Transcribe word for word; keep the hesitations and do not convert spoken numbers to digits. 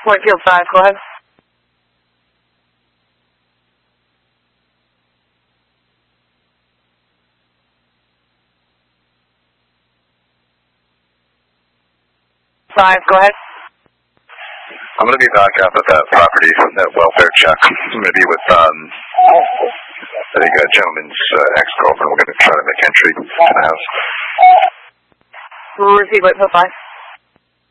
Point Field five, go ahead. Five, go ahead. I'm going to be back up at that property from that welfare check. I'm going to be with, um, I think a gentleman's uh, ex-girlfriend. We're going to try to make entry to the house. We'll repeat, wait, five.